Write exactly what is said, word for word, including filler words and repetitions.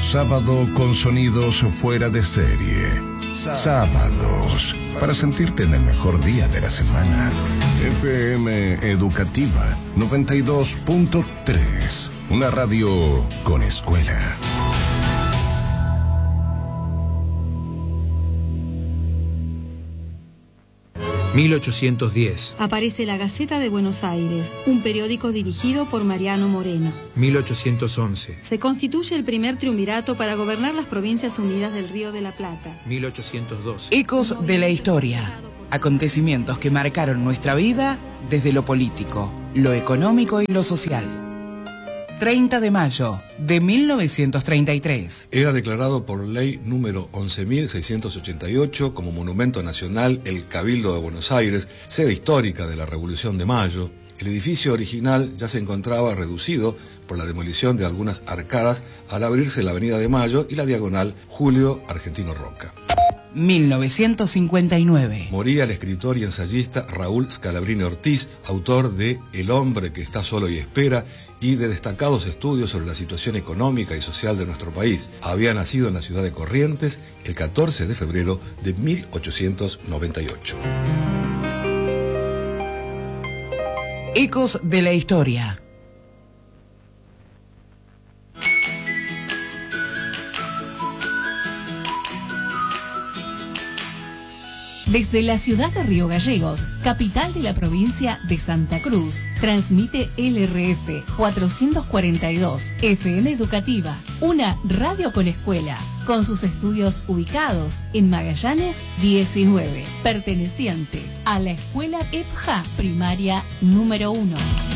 Sábado con sonidos fuera de serie. Sábados para sentirte en el mejor día de la semana. F M Educativa noventa y dos punto tres. Una radio con escuela. mil ochocientos diez. Aparece La Gaceta de Buenos Aires, un periódico dirigido por Mariano Moreno. mil ochocientos once. Se constituye el primer triunvirato para gobernar las Provincias Unidas del Río de la Plata. mil ochocientos doce. Ecos de la historia. Acontecimientos que marcaron nuestra vida desde lo político, lo económico y lo social. treinta de mayo de mil novecientos treinta y tres. Era declarado por ley número once mil seiscientos ochenta y ocho como Monumento Nacional el Cabildo de Buenos Aires, sede histórica de la Revolución de Mayo. El edificio original ya se encontraba reducido por la demolición de algunas arcadas al abrirse la Avenida de Mayo y la diagonal Julio Argentino Roca. mil novecientos cincuenta y nueve. Moría el escritor y ensayista Raúl Scalabrini Ortiz, autor de El hombre que está solo y espera y de destacados estudios sobre la situación económica y social de nuestro país. Había nacido en la ciudad de Corrientes el catorce de febrero de mil ochocientos noventa y ocho. Ecos de la historia. Desde la ciudad de Río Gallegos, capital de la provincia de Santa Cruz, transmite L R F cuatrocientos cuarenta y dos, F M Educativa, una radio con escuela, con sus estudios ubicados en Magallanes diecinueve, perteneciente a la escuela E P J A primaria número uno.